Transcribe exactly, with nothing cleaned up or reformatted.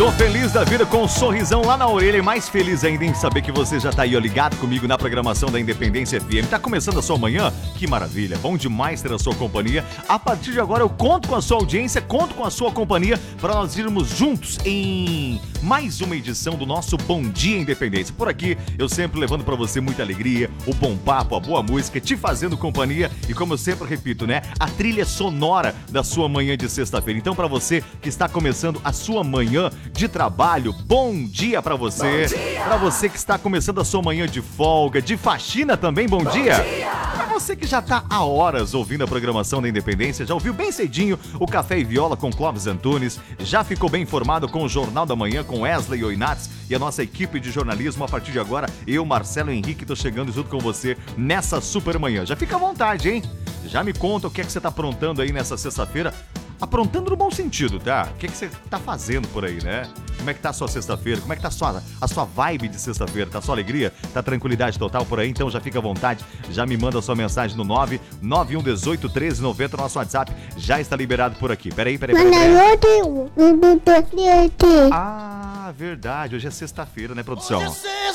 Tô feliz da vida com um sorrisão lá na orelha e mais feliz ainda em saber que você já tá aí ó, ligado comigo na programação da Independência F M. Tá começando a sua manhã? Que maravilha, bom demais ter a sua companhia. A partir de agora eu conto com a sua audiência, conto com a sua companhia para nós irmos juntos em mais uma edição do nosso Bom Dia Independência. Por aqui eu sempre levando para você muita alegria, o bom papo, a boa música, te fazendo companhia e como eu sempre repito, né, a trilha sonora da sua manhã de sexta-feira. Então para você que está começando a sua manhã de trabalho, bom dia pra você. Pra você que está começando a sua manhã de folga, de faxina também, bom, bom dia. dia. Pra você que já tá há horas ouvindo a programação da Independência, já ouviu bem cedinho o Café e Viola com Clóvis Antunes, já ficou bem informado com o Jornal da Manhã com Wesley Oinats e a nossa equipe de jornalismo. A partir de agora, eu, Marcelo Henrique, tô chegando junto com você nessa super manhã. Já fica à vontade, hein? Já me conta o que é que você tá aprontando aí nessa sexta-feira. Aprontando no bom sentido, tá? O que, que você tá fazendo por aí, né? Como é que tá a sua sexta-feira? Como é que tá a sua, a sua vibe de sexta-feira? Tá sua alegria? Tá tranquilidade total por aí? Então já fica à vontade, já me manda a sua mensagem no nove nove um um oito, treze noventa, nosso WhatsApp já está liberado por aqui. Peraí, peraí, peraí. peraí. Ah, verdade, hoje é sexta-feira, né, produção?